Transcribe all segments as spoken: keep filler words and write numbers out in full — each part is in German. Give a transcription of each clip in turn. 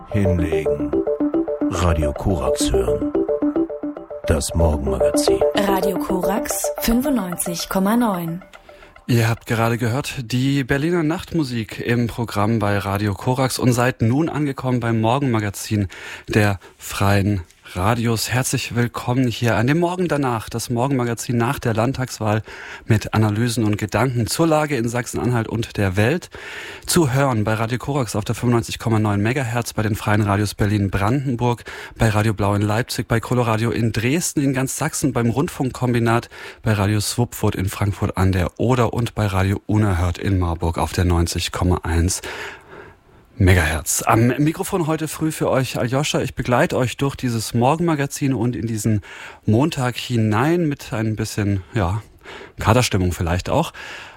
Hinlegen. Radio Korax hören. Das Morgenmagazin. Radio Korax fünfundneunzig Komma neun. Ihr habt gerade gehört, die Berliner Nachtmusik im Programm bei Radio Korax und seid nun angekommen beim Morgenmagazin der Freien Radios. Herzlich willkommen hier an dem Morgen danach, das Morgenmagazin nach der Landtagswahl mit Analysen und Gedanken zur Lage in Sachsen-Anhalt und der Welt. Zu hören bei Radio Korax auf der fünfundneunzig Komma neun Megahertz, bei den Freien Radios Berlin-Brandenburg, bei Radio Blau in Leipzig, bei Coloradio in Dresden, in ganz Sachsen, beim Rundfunkkombinat, bei Radio Swupfurt in Frankfurt an der Oder und bei Radio Unerhört in Marburg auf der neunzig Komma eins Megahertz. Am Mikrofon heute früh für euch Aljoscha. Ich begleite euch durch dieses Morgenmagazin und in diesen Montag hinein mit ein bisschen, ja, Katerstimmung vielleicht auch.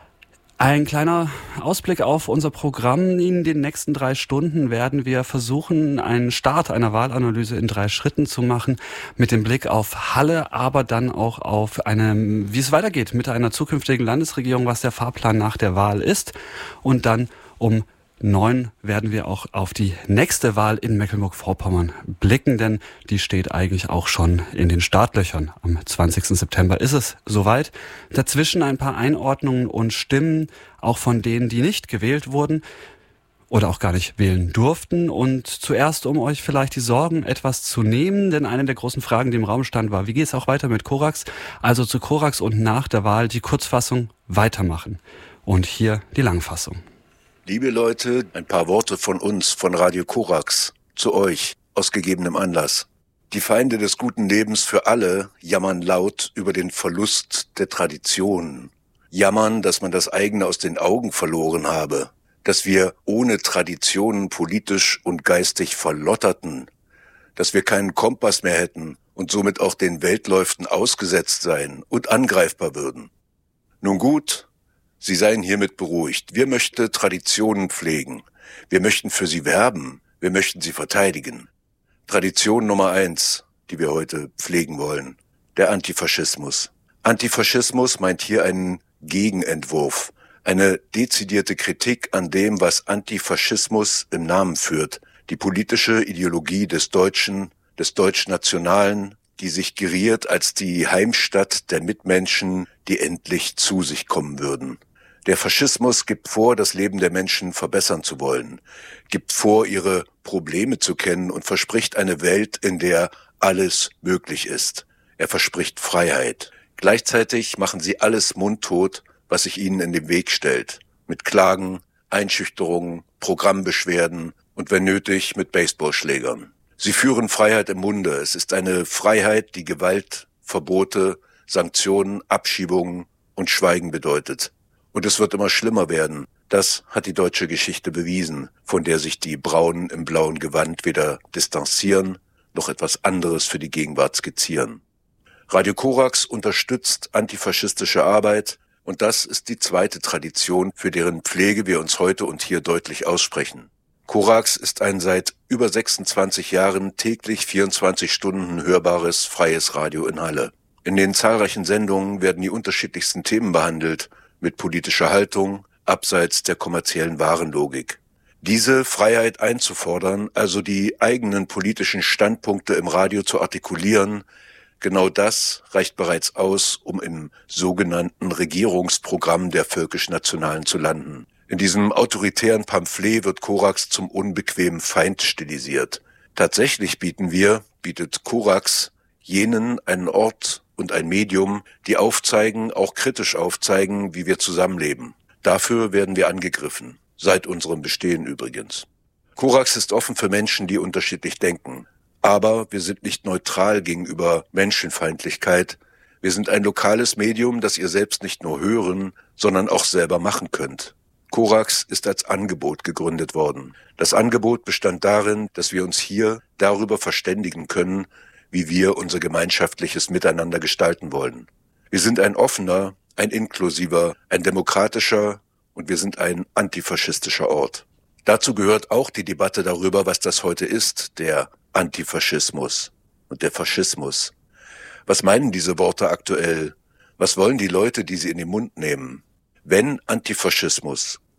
Ein kleiner Ausblick auf unser Programm. In den nächsten drei Stunden werden wir versuchen, einen Start einer Wahlanalyse in drei Schritten zu machen, mit dem Blick auf Halle, aber dann auch auf eine, wie es weitergeht mit einer zukünftigen Landesregierung, was der Fahrplan nach der Wahl ist. Und dann um neun werden wir auch auf die nächste Wahl in Mecklenburg-Vorpommern blicken, denn die steht eigentlich auch schon in den Startlöchern. Am zwanzigsten September ist es soweit. Dazwischen ein paar Einordnungen und Stimmen, auch von denen, die nicht gewählt wurden oder auch gar nicht wählen durften. Und zuerst, um euch vielleicht die Sorgen etwas zu nehmen, denn eine der großen Fragen, die im Raum stand, war, wie geht es auch weiter mit Korax? Also zu Korax und nach der Wahl die Kurzfassung weitermachen. Und hier die Langfassung. Liebe Leute, ein paar Worte von uns, von Radio Korax, zu euch, aus gegebenem Anlass. Die Feinde des guten Lebens für alle jammern laut über den Verlust der Traditionen. Jammern, dass man das eigene aus den Augen verloren habe, dass wir ohne Traditionen politisch und geistig verlotterten, dass wir keinen Kompass mehr hätten und somit auch den Weltläuften ausgesetzt seien und angreifbar würden. Nun gut, Sie seien hiermit beruhigt. Wir möchten Traditionen pflegen. Wir möchten für sie werben. Wir möchten sie verteidigen. Tradition Nummer eins, die wir heute pflegen wollen, der Antifaschismus. Antifaschismus meint hier einen Gegenentwurf, eine dezidierte Kritik an dem, was Antifaschismus im Namen führt. Die politische Ideologie des Deutschen, des Deutschnationalen, die sich geriert als die Heimstatt der Mitmenschen, die endlich zu sich kommen würden. Der Faschismus gibt vor, das Leben der Menschen verbessern zu wollen, gibt vor, ihre Probleme zu kennen und verspricht eine Welt, in der alles möglich ist. Er verspricht Freiheit. Gleichzeitig machen sie alles mundtot, was sich ihnen in den Weg stellt. Mit Klagen, Einschüchterungen, Programmbeschwerden und wenn nötig mit Baseballschlägern. Sie führen Freiheit im Munde. Es ist eine Freiheit, die Gewalt, Verbote, Sanktionen, Abschiebungen und Schweigen bedeutet. Und es wird immer schlimmer werden. Das hat die deutsche Geschichte bewiesen, von der sich die Braunen im blauen Gewand weder distanzieren, noch etwas anderes für die Gegenwart skizzieren. Radio Korax unterstützt antifaschistische Arbeit und das ist die zweite Tradition, für deren Pflege wir uns heute und hier deutlich aussprechen. Korax ist ein seit über sechsundzwanzig Jahren täglich vierundzwanzig Stunden hörbares freies Radio in Halle. In den zahlreichen Sendungen werden die unterschiedlichsten Themen behandelt, mit politischer Haltung, abseits der kommerziellen Warenlogik. Diese Freiheit einzufordern, also die eigenen politischen Standpunkte im Radio zu artikulieren, genau das reicht bereits aus, um im sogenannten Regierungsprogramm der Völkisch-Nationalen zu landen. In diesem autoritären Pamphlet wird Korax zum unbequemen Feind stilisiert. Tatsächlich bieten wir, bietet Korax jenen einen Ort und ein Medium, die aufzeigen, auch kritisch aufzeigen, wie wir zusammenleben. Dafür werden wir angegriffen, seit unserem Bestehen übrigens. Korax ist offen für Menschen, die unterschiedlich denken. Aber wir sind nicht neutral gegenüber Menschenfeindlichkeit. Wir sind ein lokales Medium, das ihr selbst nicht nur hören, sondern auch selber machen könnt. Korax ist als Angebot gegründet worden. Das Angebot bestand darin, dass wir uns hier darüber verständigen können, wie wir unser gemeinschaftliches Miteinander gestalten wollen. Wir sind ein offener, ein inklusiver, ein demokratischer und wir sind ein antifaschistischer Ort. Dazu gehört auch die Debatte darüber, was das heute ist, der Antifaschismus und der Faschismus. Was meinen diese Worte aktuell? Was wollen die Leute, die sie in den Mund nehmen? Wenn Antifaschismus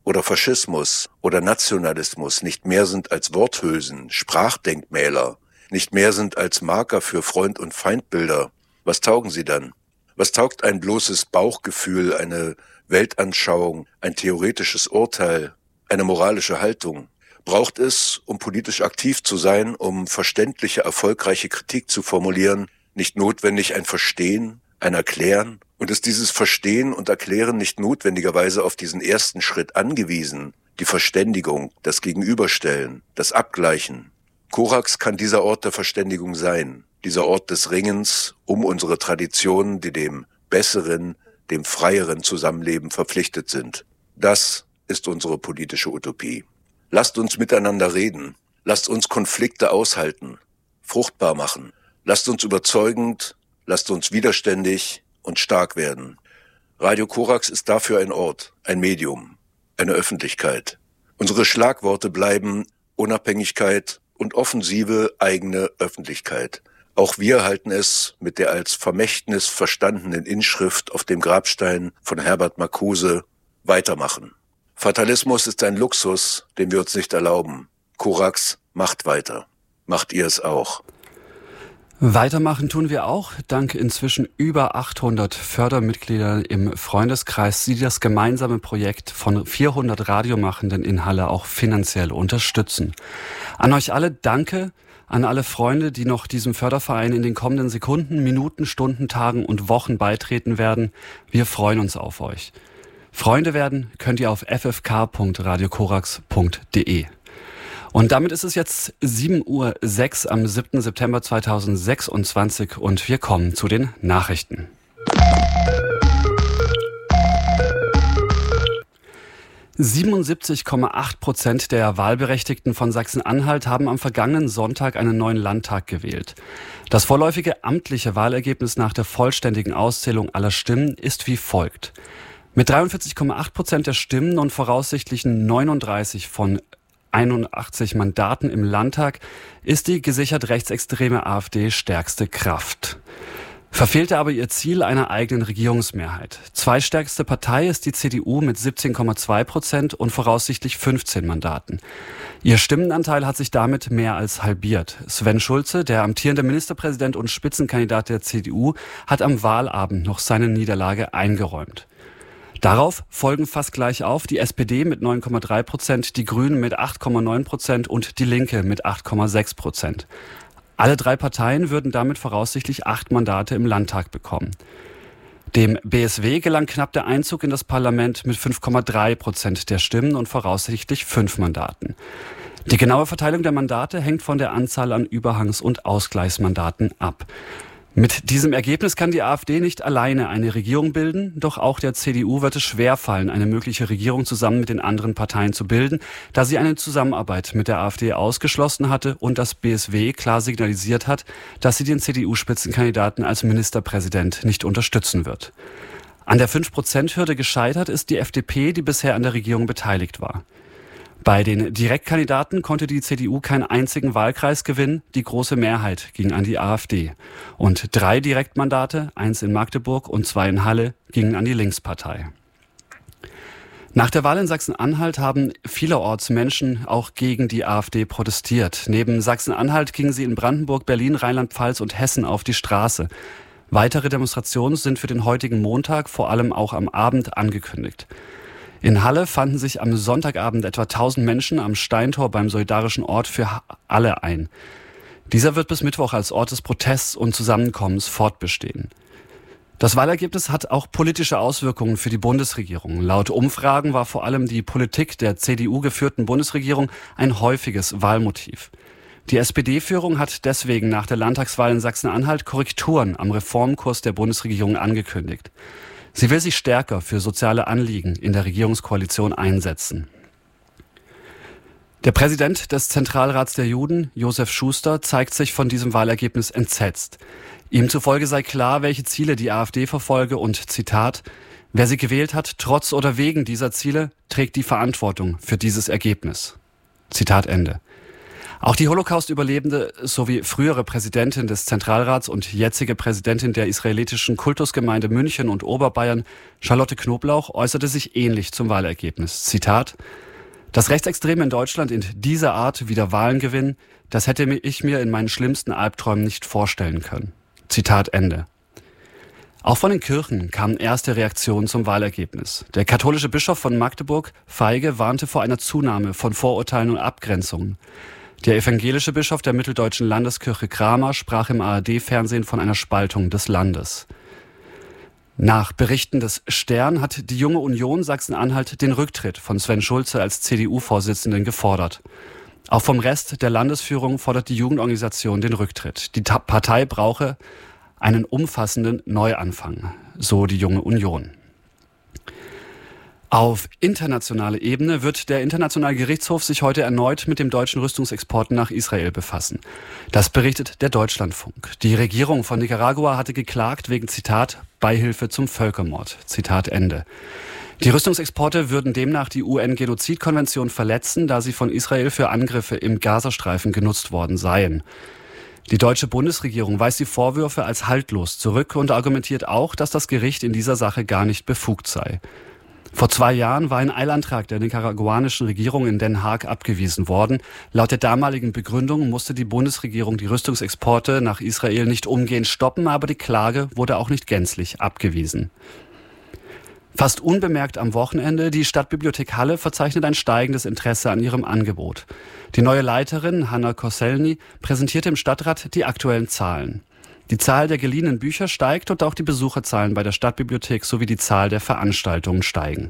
oder Faschismus oder Nationalismus nicht mehr sind als Worthülsen, Sprachdenkmäler, nicht mehr sind als Marker für Freund- und Feindbilder, was taugen sie dann? Was taugt ein bloßes Bauchgefühl, eine Weltanschauung, ein theoretisches Urteil, eine moralische Haltung? Braucht es, um politisch aktiv zu sein, um verständliche, erfolgreiche Kritik zu formulieren, nicht notwendig ein Verstehen, ein Erklären? Und ist dieses Verstehen und Erklären nicht notwendigerweise auf diesen ersten Schritt angewiesen, die Verständigung, das Gegenüberstellen, das Abgleichen? Korax kann dieser Ort der Verständigung sein, dieser Ort des Ringens um unsere Traditionen, die dem besseren, dem freieren Zusammenleben verpflichtet sind. Das ist unsere politische Utopie. Lasst uns miteinander reden, lasst uns Konflikte aushalten, fruchtbar machen, lasst uns überzeugend, lasst uns widerständig und stark werden. Radio Korax ist dafür ein Ort, ein Medium, eine Öffentlichkeit. Unsere Schlagworte bleiben Unabhängigkeit und offensive eigene Öffentlichkeit. Auch wir halten es mit der als Vermächtnis verstandenen Inschrift auf dem Grabstein von Herbert Marcuse: weitermachen. Fatalismus ist ein Luxus, den wir uns nicht erlauben. Korax macht weiter. Macht ihr es auch? Weitermachen tun wir auch, dank inzwischen über achthundert Fördermitgliedern im Freundeskreis, die das gemeinsame Projekt von vierhundert Radiomachenden in Halle auch finanziell unterstützen. An euch alle danke, an alle Freunde, die noch diesem Förderverein in den kommenden Sekunden, Minuten, Stunden, Tagen und Wochen beitreten werden. Wir freuen uns auf euch. Freunde werden könnt ihr auf f f k punkt radio korax punkt d e. Und damit ist es jetzt sieben Uhr sechs am siebten September zweitausendsechsundzwanzig und wir kommen zu den Nachrichten. siebenundsiebzig Komma acht Prozent der Wahlberechtigten von Sachsen-Anhalt haben am vergangenen Sonntag einen neuen Landtag gewählt. Das vorläufige amtliche Wahlergebnis nach der vollständigen Auszählung aller Stimmen ist wie folgt. Mit dreiundvierzig Komma acht Prozent der Stimmen und voraussichtlichen neununddreißig von einundachtzig Mandaten im Landtag ist die gesichert rechtsextreme AfD stärkste Kraft. Verfehlte aber ihr Ziel einer eigenen Regierungsmehrheit. Zweitstärkste Partei ist die C D U mit siebzehn Komma zwei Prozent und voraussichtlich fünfzehn Mandaten. Ihr Stimmenanteil hat sich damit mehr als halbiert. Sven Schulze, der amtierende Ministerpräsident und Spitzenkandidat der C D U, hat am Wahlabend noch seine Niederlage eingeräumt. Darauf folgen fast gleich auf die S P D mit neun Komma drei Prozent, die Grünen mit acht Komma neun Prozent und die Linke mit acht Komma sechs Prozent. Alle drei Parteien würden damit voraussichtlich acht Mandate im Landtag bekommen. Dem B S W gelang knapp der Einzug in das Parlament mit fünf Komma drei Prozent der Stimmen und voraussichtlich fünf Mandaten. Die genaue Verteilung der Mandate hängt von der Anzahl an Überhangs- und Ausgleichsmandaten ab. Mit diesem Ergebnis kann die AfD nicht alleine eine Regierung bilden, doch auch der C D U wird es schwerfallen, eine mögliche Regierung zusammen mit den anderen Parteien zu bilden, da sie eine Zusammenarbeit mit der AfD ausgeschlossen hatte und das B S W klar signalisiert hat, dass sie den C D U-Spitzenkandidaten als Ministerpräsident nicht unterstützen wird. An der fünf Prozent Hürde gescheitert ist die F D P, die bisher an der Regierung beteiligt war. Bei den Direktkandidaten konnte die C D U keinen einzigen Wahlkreis gewinnen, die große Mehrheit ging an die AfD. Und drei Direktmandate, eins in Magdeburg und zwei in Halle, gingen an die Linkspartei. Nach der Wahl in Sachsen-Anhalt haben vielerorts Menschen auch gegen die AfD protestiert. Neben Sachsen-Anhalt gingen sie in Brandenburg, Berlin, Rheinland-Pfalz und Hessen auf die Straße. Weitere Demonstrationen sind für den heutigen Montag vor allem auch am Abend angekündigt. In Halle fanden sich am Sonntagabend etwa tausend Menschen am Steintor beim solidarischen Ort für alle ein. Dieser wird bis Mittwoch als Ort des Protests und Zusammenkommens fortbestehen. Das Wahlergebnis hat auch politische Auswirkungen für die Bundesregierung. Laut Umfragen war vor allem die Politik der C D U geführten Bundesregierung ein häufiges Wahlmotiv. Die S P D-Führung hat deswegen nach der Landtagswahl in Sachsen-Anhalt Korrekturen am Reformkurs der Bundesregierung angekündigt. Sie will sich stärker für soziale Anliegen in der Regierungskoalition einsetzen. Der Präsident des Zentralrats der Juden, Josef Schuster, zeigt sich von diesem Wahlergebnis entsetzt. Ihm zufolge sei klar, welche Ziele die AfD verfolge und, Zitat, wer sie gewählt hat, trotz oder wegen dieser Ziele, trägt die Verantwortung für dieses Ergebnis. Zitat Ende. Auch die Holocaust-Überlebende sowie frühere Präsidentin des Zentralrats und jetzige Präsidentin der israelitischen Kultusgemeinde München und Oberbayern, Charlotte Knoblauch, äußerte sich ähnlich zum Wahlergebnis. Zitat: Dass Rechtsextreme in Deutschland in dieser Art wieder Wahlen gewinnen, das hätte ich mir in meinen schlimmsten Albträumen nicht vorstellen können. Zitat Ende. Auch von den Kirchen kamen erste Reaktionen zum Wahlergebnis. Der katholische Bischof von Magdeburg, Feige, warnte vor einer Zunahme von Vorurteilen und Abgrenzungen. Der evangelische Bischof der Mitteldeutschen Landeskirche Kramer sprach im A R D-Fernsehen von einer Spaltung des Landes. Nach Berichten des Stern hat die Junge Union Sachsen-Anhalt den Rücktritt von Sven Schulze als C D U-Vorsitzenden gefordert. Auch vom Rest der Landesführung fordert die Jugendorganisation den Rücktritt. Die Ta- Partei brauche einen umfassenden Neuanfang, so die Junge Union. Auf internationaler Ebene wird der Internationale Gerichtshof sich heute erneut mit dem deutschen Rüstungsexporten nach Israel befassen. Das berichtet der Deutschlandfunk. Die Regierung von Nicaragua hatte geklagt wegen, Zitat, Beihilfe zum Völkermord. Zitat Ende. Die Rüstungsexporte würden demnach die U N-Genozidkonvention verletzen, da sie von Israel für Angriffe im Gazastreifen genutzt worden seien. Die deutsche Bundesregierung weist die Vorwürfe als haltlos zurück und argumentiert auch, dass das Gericht in dieser Sache gar nicht befugt sei. Vor zwei Jahren war ein Eilantrag der nicaraguanischen Regierung in Den Haag abgewiesen worden. Laut der damaligen Begründung musste die Bundesregierung die Rüstungsexporte nach Israel nicht umgehend stoppen, aber die Klage wurde auch nicht gänzlich abgewiesen. Fast unbemerkt am Wochenende, die Stadtbibliothek Halle verzeichnet ein steigendes Interesse an ihrem Angebot. Die neue Leiterin, Hanna Koselny, präsentierte im Stadtrat die aktuellen Zahlen. Die Zahl der geliehenen Bücher steigt und auch die Besucherzahlen bei der Stadtbibliothek sowie die Zahl der Veranstaltungen steigen.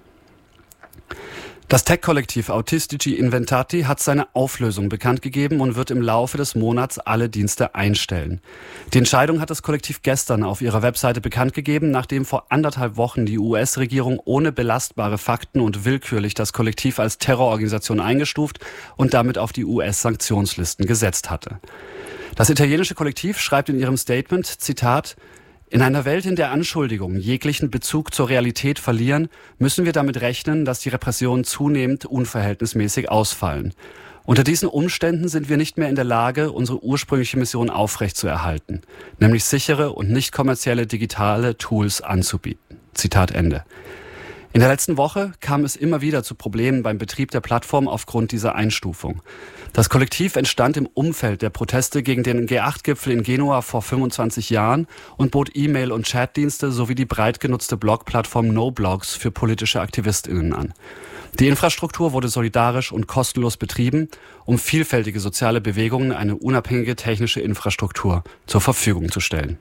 Das Tech-Kollektiv Autistici Inventati hat seine Auflösung bekannt gegeben und wird im Laufe des Monats alle Dienste einstellen. Die Entscheidung hat das Kollektiv gestern auf ihrer Webseite bekannt gegeben, nachdem vor anderthalb Wochen die U S-Regierung ohne belastbare Fakten und willkürlich das Kollektiv als Terrororganisation eingestuft und damit auf die U S-Sanktionslisten gesetzt hatte. Das italienische Kollektiv schreibt in ihrem Statement, Zitat, in einer Welt, in der Anschuldigungen jeglichen Bezug zur Realität verlieren, müssen wir damit rechnen, dass die Repressionen zunehmend unverhältnismäßig ausfallen. Unter diesen Umständen sind wir nicht mehr in der Lage, unsere ursprüngliche Mission aufrechtzuerhalten, nämlich sichere und nicht kommerzielle digitale Tools anzubieten. Zitat Ende. In der letzten Woche kam es immer wieder zu Problemen beim Betrieb der Plattform aufgrund dieser Einstufung. Das Kollektiv entstand im Umfeld der Proteste gegen den G acht Gipfel in Genua vor fünfundzwanzig Jahren und bot E-Mail- und Chatdienste sowie die breit genutzte Blogplattform NoBlogs für politische AktivistInnen an. Die Infrastruktur wurde solidarisch und kostenlos betrieben, um vielfältige soziale Bewegungen eine unabhängige technische Infrastruktur zur Verfügung zu stellen.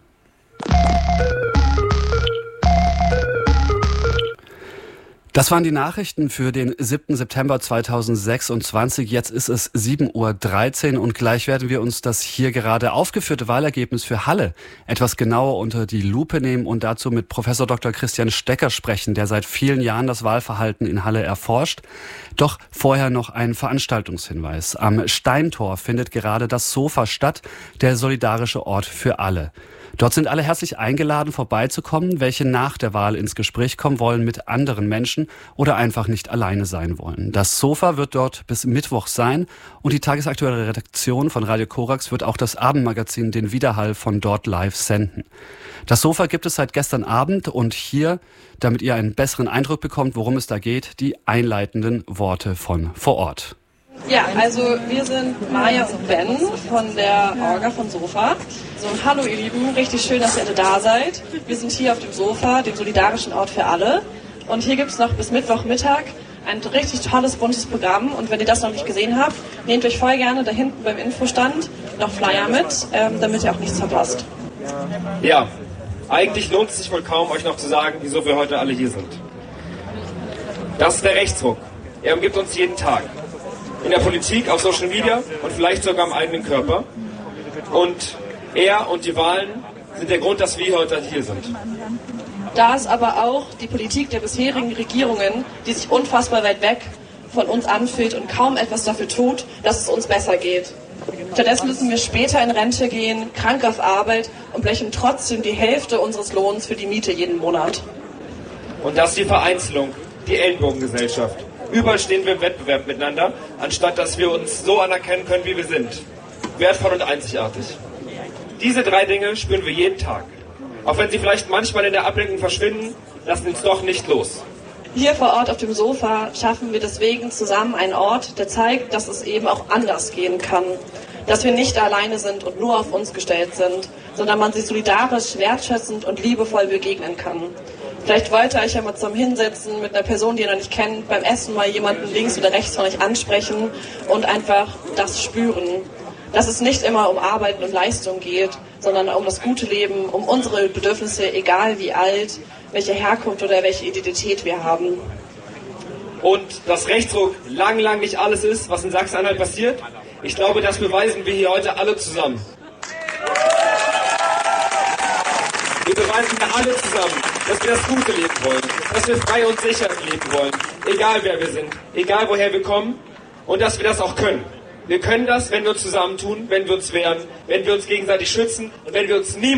Das waren die Nachrichten für den siebten September zweitausendsechsundzwanzig. Jetzt ist es sieben Uhr dreizehn und gleich werden wir uns das hier gerade aufgeführte Wahlergebnis für Halle etwas genauer unter die Lupe nehmen und dazu mit Professor Doktor Christian Stecker sprechen, der seit vielen Jahren das Wahlverhalten in Halle erforscht. Doch vorher noch ein Veranstaltungshinweis. Am Steintor findet gerade das Sofa statt, der solidarische Ort für alle. Dort sind alle herzlich eingeladen, vorbeizukommen, welche nach der Wahl ins Gespräch kommen wollen mit anderen Menschen oder einfach nicht alleine sein wollen. Das Sofa wird dort bis Mittwoch sein und die tagesaktuelle Redaktion von Radio Korax wird auch das Abendmagazin Den Widerhall von dort live senden. Das Sofa gibt es seit gestern Abend und hier, damit ihr einen besseren Eindruck bekommt, worum es da geht, die einleitenden Worte von vor Ort. Ja, also wir sind Maja und Ben von der Orga von Sofa. So, hallo ihr Lieben, richtig schön, dass ihr alle da seid. Wir sind hier auf dem Sofa, dem solidarischen Ort für alle. Und hier gibt es noch bis Mittwochmittag ein richtig tolles, buntes Programm. Und wenn ihr das noch nicht gesehen habt, nehmt euch voll gerne da hinten beim Infostand noch Flyer mit, ähm, damit ihr auch nichts verpasst. Ja, eigentlich lohnt es sich wohl kaum, euch noch zu sagen, wieso wir heute alle hier sind. Das ist der Rechtsruck. Er umgibt uns jeden Tag. In der Politik, auf Social Media und vielleicht sogar im eigenen Körper. Und er und die Wahlen sind der Grund, dass wir heute hier sind. Da ist aber auch die Politik der bisherigen Regierungen, die sich unfassbar weit weg von uns anfühlt und kaum etwas dafür tut, dass es uns besser geht. Stattdessen müssen wir später in Rente gehen, krank auf Arbeit und blechen trotzdem die Hälfte unseres Lohns für die Miete jeden Monat. Und das ist die Vereinzelung, die Ellenbogengesellschaft. Überall stehen wir im Wettbewerb miteinander, anstatt dass wir uns so anerkennen können, wie wir sind. Wertvoll und einzigartig. Diese drei Dinge spüren wir jeden Tag. Auch wenn sie vielleicht manchmal in der Ablenkung verschwinden, lassen uns doch nicht los. Hier vor Ort auf dem Sofa schaffen wir deswegen zusammen einen Ort, der zeigt, dass es eben auch anders gehen kann. Dass wir nicht alleine sind und nur auf uns gestellt sind, sondern man sich solidarisch, wertschätzend und liebevoll begegnen kann. Vielleicht wollt ihr euch ja mal zum Hinsetzen mit einer Person, die ihr noch nicht kennt, beim Essen mal jemanden links oder rechts von euch ansprechen und einfach das spüren. Dass es nicht immer um Arbeit und Leistung geht, sondern um das gute Leben, um unsere Bedürfnisse, egal wie alt, welche Herkunft oder welche Identität wir haben. Und dass Rechtsruck lang, lang nicht alles ist, was in Sachsen-Anhalt passiert, ich glaube, das beweisen wir hier heute alle zusammen. Wir beweisen hier alle zusammen, dass wir das gute Leben wollen, dass wir frei und sicher leben wollen, egal wer wir sind, egal woher wir kommen und dass wir das auch können. Wir können das, wenn wir uns zusammentun, wenn wir uns wehren, wenn wir uns gegenseitig schützen und wenn wir uns niemals